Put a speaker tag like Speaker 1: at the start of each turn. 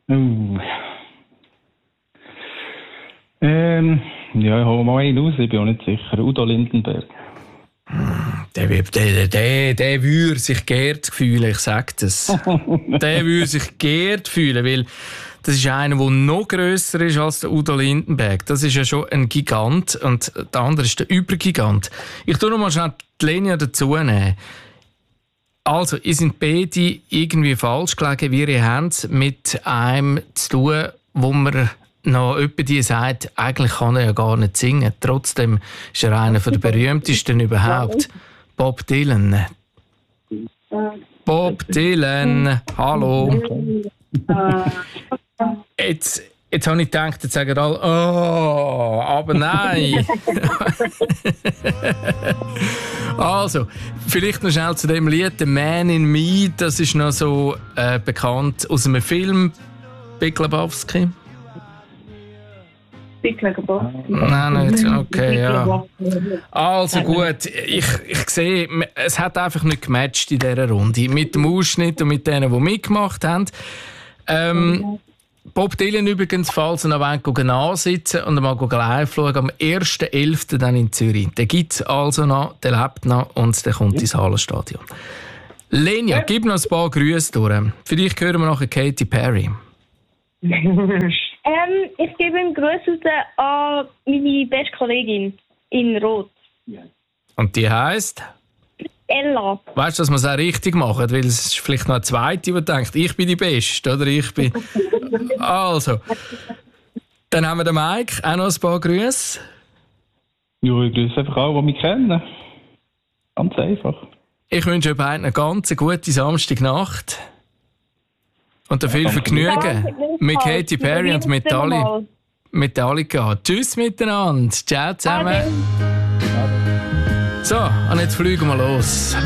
Speaker 1: Ja, ich hole mal einen raus, ich bin auch nicht sicher. Udo Lindenberg.
Speaker 2: Der würde sich geehrt fühlen, ich sage das. Der würde sich geehrt fühlen, weil das ist einer, der noch grösser ist als der Udo Lindenberg. Das ist ja schon ein Gigant und der andere ist der Übergigant. Ich tue noch mal schnell die Linie dazu nehmen. Also, ihr seid beide irgendwie falsch gelegen, ihr habt es mit einem zu tun, wo man noch jemand die sagt, eigentlich kann er ja gar nicht singen. Trotzdem ist er einer der berühmtesten überhaupt. Bob Dylan. Bob Dylan, hallo. Jetzt habe ich gedacht, jetzt sagen alle, oh, aber nein. Also, vielleicht noch schnell zu dem Lied «The Man in Me». Das ist noch so bekannt aus einem Film. Big Lebowski. Nein, nicht. Okay, ja. Also gut, ich sehe, es hat einfach nicht gematcht in dieser Runde. Mit dem Ausschnitt und mit denen, die mitgemacht haben. Bob Dylan übrigens, falls ihr noch ansitzen und mal live schauen, am 1.11. dann in Zürich. Den gibt es also noch, der lebt noch und der kommt ins Hallenstadion. Lenia, gib noch ein paar Grüße durch. Vielleicht hören wir nachher Katy Perry.
Speaker 3: Ich gebe einen Gruß an meine beste Kollegin in Rot.
Speaker 2: Und die heisst?
Speaker 3: Ella.
Speaker 2: Weißt du, dass wir es auch richtig machen? Weil es ist vielleicht noch eine zweite, die denkt, ich bin die Beste, oder ich bin... Also, dann haben wir den Mike, auch noch ein paar Grüße.
Speaker 1: Ja, ich grüße einfach alle, die mich kennen. Ganz einfach.
Speaker 2: Ich wünsche euch beiden eine ganz gute Samstagnacht. Und viel Vergnügen mit Katy Perry und mit Metallica. Tschüss miteinander. Ciao zusammen. So, und jetzt fliegen wir los.